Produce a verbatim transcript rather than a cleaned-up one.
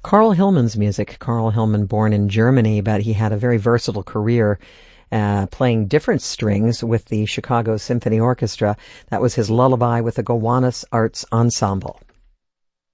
Carl Hillman's music. Carl Hillman, born in Germany, but he had a very versatile career uh, playing different strings with the Chicago Symphony Orchestra. That was his Lullaby with the Gowanus Arts Ensemble.